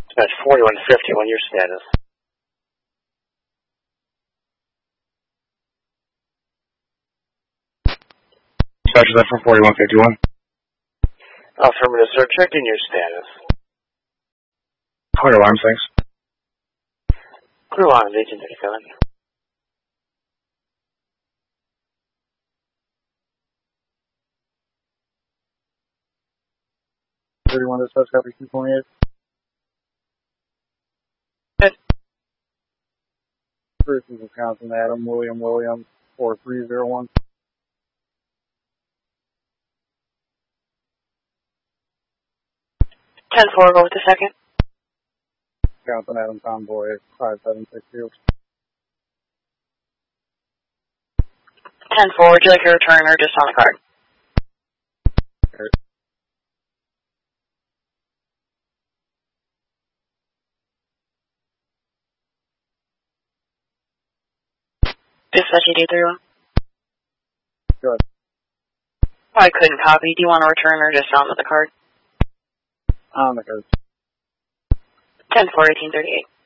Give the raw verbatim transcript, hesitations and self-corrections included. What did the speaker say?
Dispatch forty-one fifty-one, your status. Dispatch, is that for forty-one fifty-one? Affirmative, sir. Checking your status. Clear alarm, thanks. Clear alarm, eighteen thirty-seven. thirty-one, dispatch, copy two twenty-eight. Good. First is Wisconsin, Adam, William, William, four three zero one. ten four, go with the second. Wisconsin, Adam, Convoy, five seven six two. ten four, would you like a return or just on the card? Okay. Dispatch eight eight three one. Good. I couldn't copy. Do you want a return or just on with the card? On the card. ten four, eighteen thirty-eight.